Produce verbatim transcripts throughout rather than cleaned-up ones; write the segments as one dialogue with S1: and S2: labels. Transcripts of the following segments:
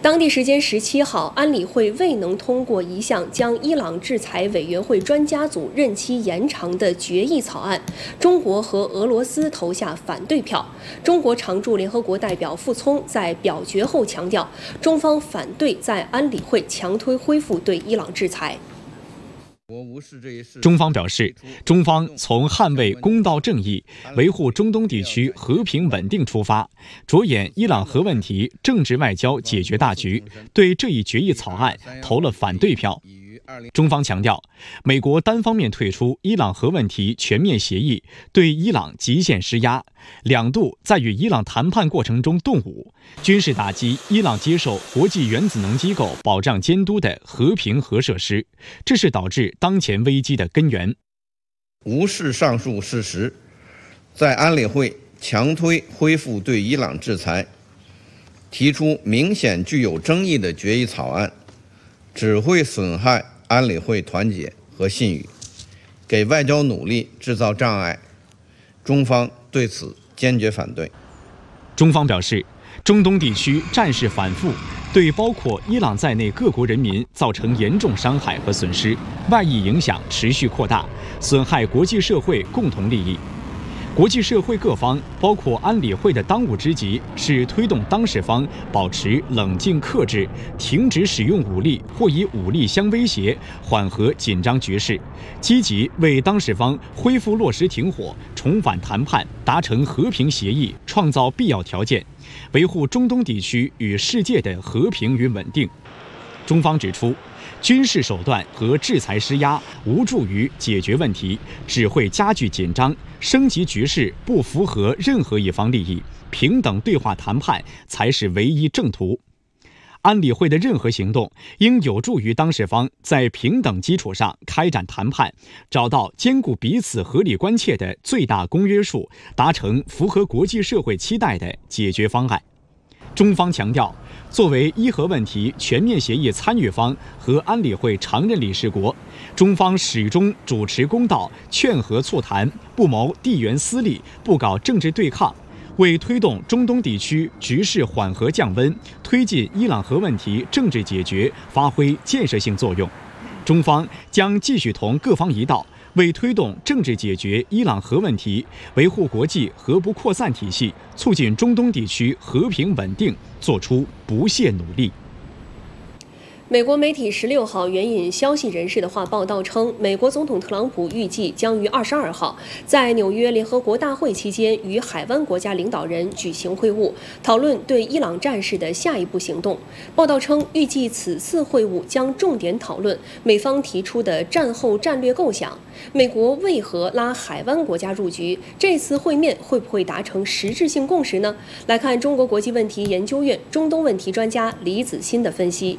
S1: 当地时间十七号，安理会未能通过一项将伊朗制裁委员会专家组任期延长的决议草案，中国和俄罗斯投下反对票。中国常驻联合国代表傅聪在表决后强调，中方反对在安理会强推恢复对伊朗制裁。
S2: 中方表示，中方从捍卫公道正义、维护中东地区和平稳定出发，着眼伊朗核问题政治外交解决大局，对这一决议草案投了反对票。中方强调，美国单方面退出伊朗核问题全面协议，对伊朗极限施压，两度在与伊朗谈判过程中动武，军事打击伊朗接受国际原子能机构保障监督的和平核设施，这是导致当前危机的根源。
S3: 无视上述事实，在安理会强推恢复对伊朗制裁，提出明显具有争议的决议草案，只会损害安理会团结和信誉，给外交努力制造障碍。中方对此坚决反对。
S2: 中方表示，中东地区战事反复，对包括伊朗在内各国人民造成严重伤害和损失，外溢影响持续扩大，损害国际社会共同利益。国际社会各方，包括安理会的当务之急是推动当事方保持冷静克制，停止使用武力或以武力相威胁，缓和紧张局势，积极为当事方恢复落实停火、重返谈判、达成和平协议创造必要条件，维护中东地区与世界的和平与稳定。中方指出，军事手段和制裁施压无助于解决问题，只会加剧紧张，升级局势不符合任何一方利益，平等对话谈判才是唯一正途。安理会的任何行动应有助于当事方在平等基础上开展谈判，找到兼顾彼此合理关切的最大公约数，达成符合国际社会期待的解决方案。中方强调，作为伊核问题全面协议参与方和安理会常任理事国，中方始终主持公道，劝和促谈，不谋地缘私利，不搞政治对抗，为推动中东地区局势缓和降温，推进伊朗核问题政治解决发挥建设性作用。中方将继续同各方一道，为推动政治解决伊朗核问题，维护国际核不扩散体系，促进中东地区和平稳定，做出不懈努力。
S1: 美国媒体十六号援引消息人士的话报道称，美国总统特朗普预计将于二十二号在纽约联合国大会期间与海湾国家领导人举行会晤，讨论对伊朗战事的下一步行动。报道称，预计此次会晤将重点讨论美方提出的战后战略构想，美国为何拉海湾国家入局，这次会面会不会达成实质性共识呢？来看中国国际问题研究院中东问题专家李子欣的分析。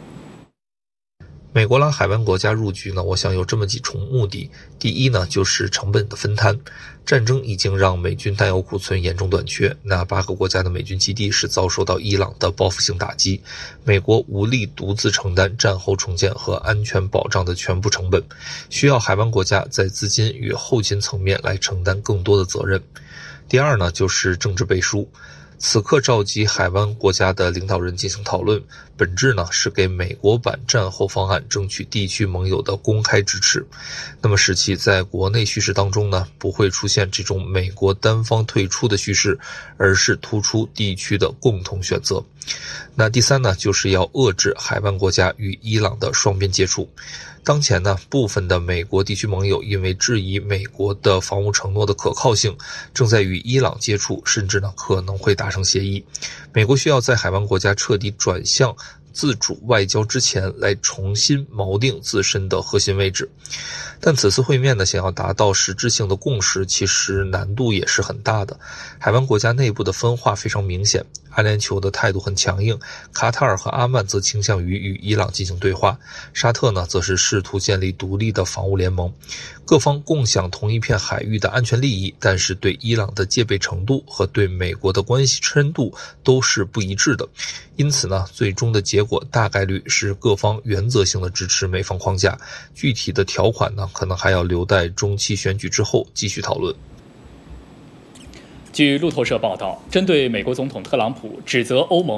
S4: 美国拉海湾国家入局呢，我想有这么几重目的。第一呢，就是成本的分摊。战争已经让美军弹药库存严重短缺，那八个国家的美军基地是遭受到伊朗的报复性打击，美国无力独自承担战后重建和安全保障的全部成本，需要海湾国家在资金与后勤层面来承担更多的责任。第二呢，就是政治背书。此刻召集海湾国家的领导人进行讨论，本质呢是给美国版战后方案争取地区盟友的公开支持，那么使其在国内叙事当中呢不会出现这种美国单方退出的叙事，而是突出地区的共同选择。那第三呢，就是要遏制海湾国家与伊朗的双边接触。当前呢，部分的美国地区盟友因为质疑美国的防务承诺的可靠性，正在与伊朗接触，甚至呢可能会达成协议。美国需要在海湾国家彻底转向自主外交之前，来重新锚定自身的核心位置。但此次会面呢，想要达到实质性的共识，其实难度也是很大的。海湾国家内部的分化非常明显，阿联酋的态度很强硬，卡塔尔和阿曼则倾向于与伊朗进行对话，沙特呢则是试图建立独立的防务联盟。各方共享同一片海域的安全利益，但是对伊朗的戒备程度和对美国的关系深度都是不一致的。因此呢，最终的结果大概率是各方原则性的支持美方框架，具体的条款呢可能还要留待中期选举之后继续讨论。
S5: 据路透社报道，针对美国总统特朗普指责欧盟